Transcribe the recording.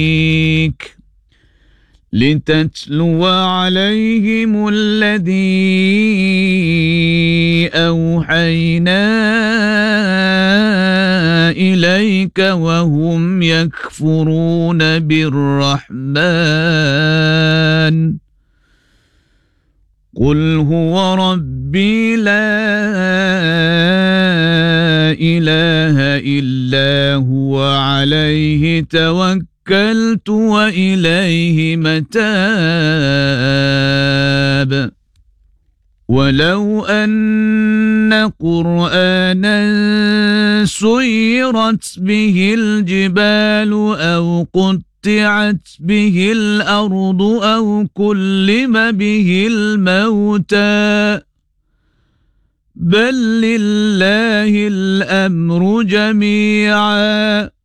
لتتلو عليهم الذي أوحينا إليك وهم يكفرون بالرحمن قل هو ربي لا إله إلا هو عليه توكلت وإليه متاب ولو أن قرآنا سيرت به الجبال أو قطعت به الأرض أو كلم به الموتى بل لله الأمر جميعا